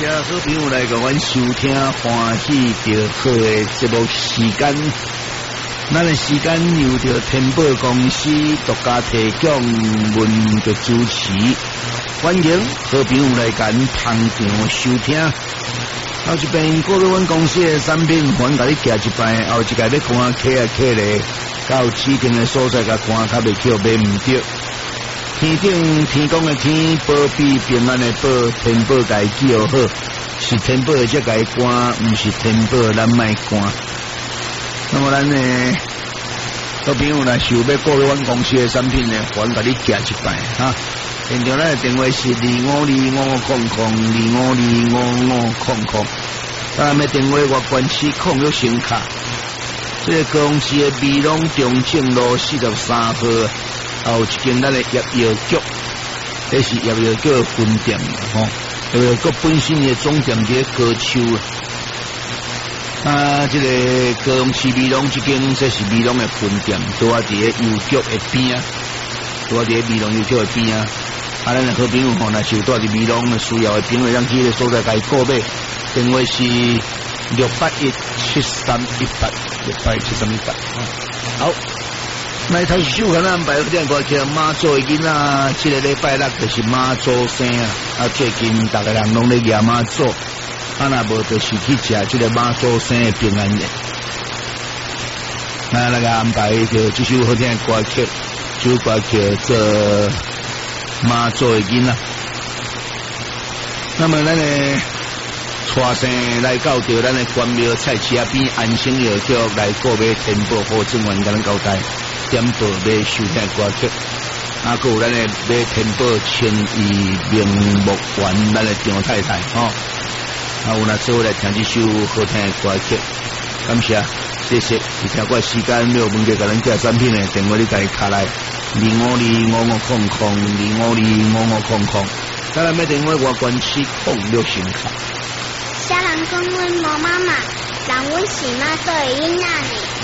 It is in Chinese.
谢好朋友来甲阮收听欢喜着好的节目时间，咱的时间由着天宝公司独家提供，文的主持，欢迎好朋友来甲阮捧场收听。后一边各位阮公司的产品，还甲你寄一摆，后一届要赶客咧，到指定的所在甲赶较袂叫买唔着。天顶天公的天，保庇平安的保，天保家记号好，是天保才该关，唔是天保咱卖关。那么咱呢，好朋友呢，想要购入阮公司的产品呢，还甲你寄一摆哈。现场咱的电话是252500252500，当然要电话我关系控有声卡。这个公司的美容中正路43号。后一间咱的药局，这是药局的分店吼。药局本身的总店伫高手啊，这个高雄市美容这间，这是美容的分店，都伫个药局的边啊，都伫个美容药局的边啊。啊，咱的好朋友吼，若是有住伫美容的需要的朋友，咱去个所在该购买，电话是6817318，6817318。好。来头首可能安排点歌叫妈祖的囡仔，这个礼拜六就是妈祖生啊！最近大家人拢咧念妈祖，啊若无就是去食这个妈祖生的平安夜。那个安排就这首好听的歌曲，这首歌叫做妈祖的囡仔。那么咱的带生来到着咱的关庙菜市仔边安心药局来购买天宝好正元，甲咱交代。点播买收听歌曲，啊，还有咱的买天宝千亿名目园，咱的张太太吼，啊，有那做伙来听这首好听的歌曲，感谢，谢谢。而且我时间没有问题，甲咱寄产品的电话你家己卡来2525500，2525500，当然买电话我关系控6声卡。 小人讲阮无妈妈，人阮是妈做的囡仔呢。